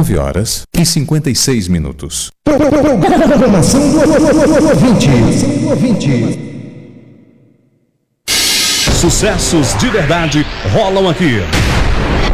9h56. Programação do ouvinte. Sucessos de verdade rolam aqui.